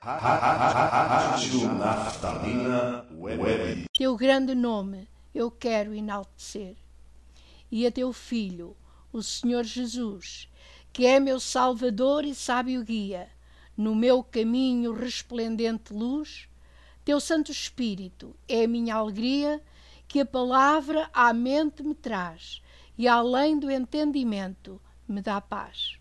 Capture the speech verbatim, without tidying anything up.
Rádio Naftalina Web. Teu grande nome eu quero enaltecer, e a teu Filho, o Senhor Jesus, que é meu Salvador e sábio guia, no meu caminho resplendente luz. Teu Santo Espírito é a minha alegria, que a palavra à mente me traz e além do entendimento me dá paz.